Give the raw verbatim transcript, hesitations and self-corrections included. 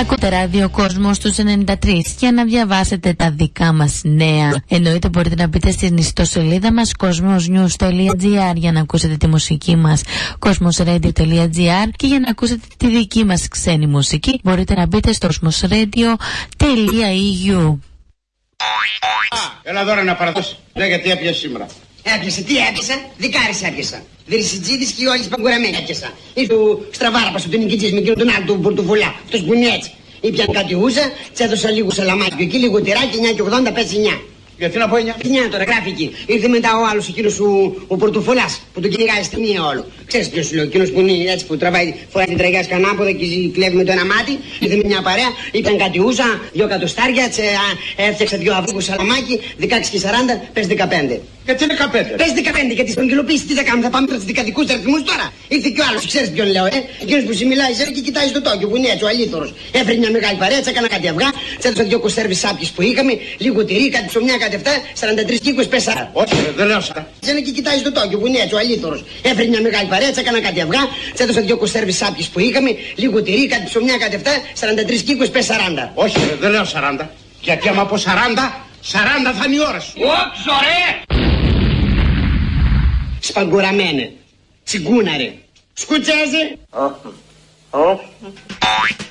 Ακούτε ράδιο Κόσμο στους ενενήντα τρία για να διαβάσετε τα δικά μας νέα. Εννοείται μπορείτε να μπείτε στην ιστοσελίδα μας cosmosnews τελεία gr για να ακούσετε τη μουσική μας cosmosradio τελεία gr και για να ακούσετε τη δική μας ξένη μουσική μπορείτε να μπείτε στο cosmosradio τελεία e u. Έλα δώρα να παραδώσει. Λέγε τι έπιασε σήμερα. Έπιασε, τι έπιασα, δικάρις έπιασα. Δρυσιτζίδης και όλοι σπαγκουραμένοι έπιασα. Ήρθε ο Στραβάραπας, τον νοικητής με εκείνον τον άλλο του Πορτοφολά. Αυτός που είναι έτσι. Ήπιαν κάτι ούζα, τσέδωσα λίγο σαλαμάκι εκεί, λίγο τυράκι, εννιά και ογδόντα πέτσε εννιά. Γιατί να πω εννιά. εννιά τώρα, γράφει εκεί. Ήρθε μετά ο άλλος εκείνος ο, ο Πορτοφολάς που τον κυνηγάει στη μία όλο. Ξέρεις ποιος σου λέω, εκείνος που είναι έτσι που τραβάει, φοράει την τραγιά σκανάποδα και κλέβει με το ένα μάτι. Ήρθε με μια παρέα, ήπιαν κάτι ούζα, δυο κατοστάρια, τσε, α, έφτιαξα δυο αυγού σαλαμάκι, δεκαέξι και σαράντα, πες δεκαπέντε. Γιατί δεκαπέντε. Πες δεκαπέντε γιατί στην κυλοποίηση τι θα κάνουμε, θα πάμε τώρα στους δικατικούς αριθμούς τώρα. Ήρθε και ο άλλος, ξέρεις ποιον λέω, ε. Εκείνος που συμμιλάει σε και κοιτάει στο τόκιο που είναι έτσι ο αλήθωρος. Έφερε μια μεγάλη παρέα, έκανα κάτι αυγά, τσέδωσα δυο κονσέρβες σάπιες που είχαμε, λίγο τυρί, κάτι ψωμιά, κάτι αυτά, σαράντα τρεις κύκους, πες σαράντα. Όχι, δεν λέω σαράντα. Τζένε και κοιτάει στο τόκιο που είναι έτσι ο αλήθωρος. Έφερε μια μεγάλη παρέα, έκανα κάτι αυγά, τσέδωσα δυο κονσέρβες σάπιες που είχαμε, λίγο τυρί, κάτι ψωμιά, κάτι αυτά, σαράντα τρεις κύκους, πες σαράντα. Όχι, δεν λέω σαράντα. Γιατί άμα πω σαράντα, σαράντα θα είναι η ώρα σου. Όψ, ωραία! Σπαγκουραμένε, τσιγκούναρε, σκουτσέζε.